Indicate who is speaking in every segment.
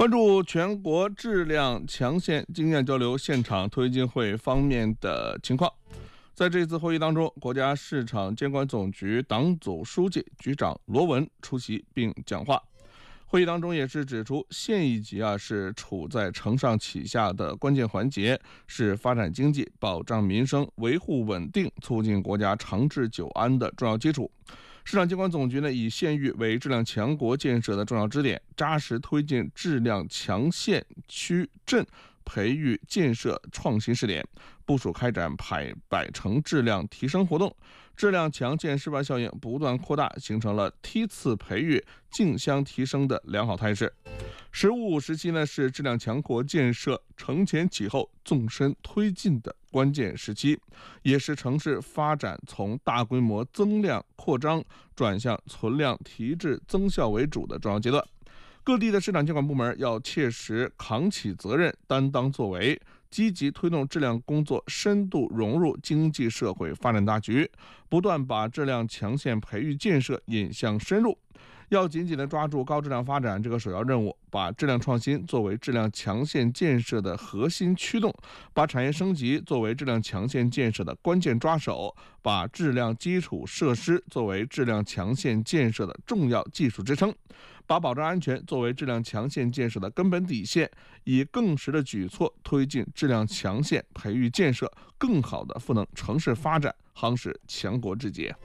Speaker 1: 关注全国质量强县经验交流现场推进会方面的情况。在这次会议当中，国家市场监管总局党组书记、局长罗文出席并讲话。会议当中也是指出，县一级是处在承上启下的关键环节，是发展经济、保障民生、维护稳定、促进国家长治久安的重要基础。市场监管总局以县域为质量强国建设的重要支点，扎实推进质量强县区镇培育建设创新试点，部署开展百城质量提升活动，质量强县示范效应不断扩大，形成了梯次培育、竞相提升的良好态势。“十五五”时期是质量强国建设承前启后、纵深推进的关键时期，也是城市发展从大规模增量扩张转向存量提质增效为主的重要阶段。各地的市场监管部门要切实扛起责任，担当作为，积极推动质量工作深度融入经济社会发展大局，不断把质量强县培育建设引向深入。要紧紧地抓住高质量发展这个首要任务，把质量创新作为质量强县建设的核心驱动，把产业升级作为质量强县建设的关键抓手，把质量基础设施作为质量强县建设的重要技术支撑，把保障安全作为质量强县建设的根本底线，以更实的举措推进质量强县培育建设，更好地赋能城市发展，夯实强国志节。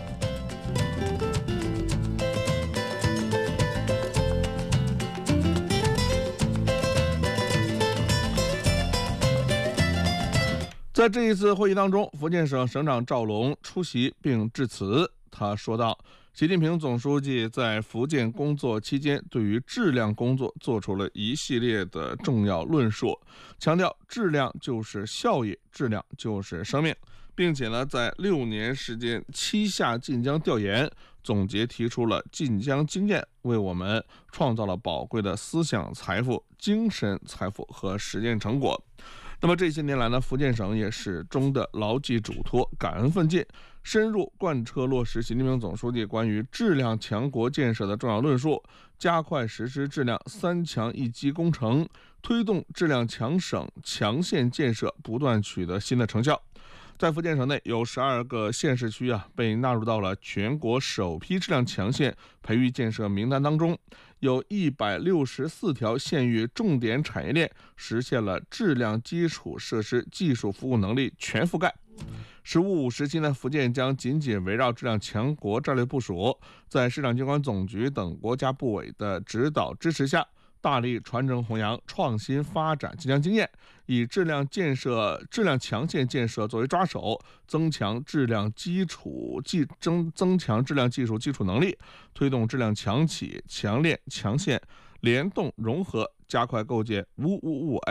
Speaker 1: 在这一次会议当中，福建省省长赵龙出席并致辞。他说道，习近平总书记在福建工作期间，对于质量工作做出了一系列的重要论述，强调质量就是效益，质量就是生命，并且在6年时间7下晋江调研，总结提出了晋江经验，为我们创造了宝贵的思想财富、精神财富和实践成果。那么这些年来福建省也始终的牢记嘱托、感恩奋进，深入贯彻落实习近平总书记关于质量强国建设的重要论述，加快实施质量3强1基工程，推动质量强省强县建设不断取得新的成效。在福建省内有12个县市区被纳入到了全国首批质量强县培育建设名单当中，有164条县域重点产业链实现了质量基础设施技术服务能力全覆盖。“十五五”时期福建将紧紧围绕质量强国战略部署，在市场监管总局等国家部委的指导支持下，大力传承弘扬创新发展晋江经验，以质量强县建设作为抓手，增强质量技术基础能力，推动质量强企、强链、强县联动融合，加快构建555